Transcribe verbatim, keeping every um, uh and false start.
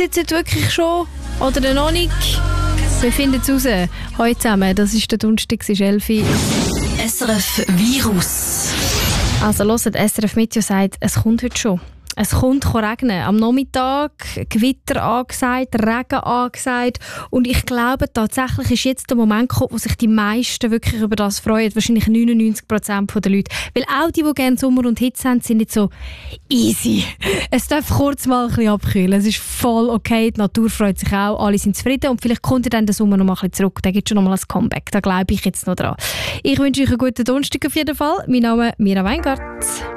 jetzt wirklich schon oder noch nicht? Wir finden es raus. Heute zusammen, das ist der Donnerstag, es ist elf Uhr. S R F Virus. Also hört, S R F Meteo sagt, es kommt heute schon. Es kommt regnen. Am Nachmittag Gewitter angesagt, Regen angesagt. Und ich glaube tatsächlich ist jetzt der Moment gekommen, wo sich die meisten wirklich über das freuen. Wahrscheinlich neunundneunzig Prozent der Leute. Weil auch die, die gerne Sommer und Hitze haben, sind nicht so easy. Es darf kurz mal ein bisschen abkühlen. Es ist voll okay. Die Natur freut sich auch. Alle sind zufrieden. Und vielleicht kommt dann der Sommer noch mal ein bisschen zurück. Da gibt es schon noch mal ein Comeback. Da glaube ich jetzt noch dran. Ich wünsche euch einen guten Donnerstag auf jeden Fall. Mein Name ist Mira Weingart.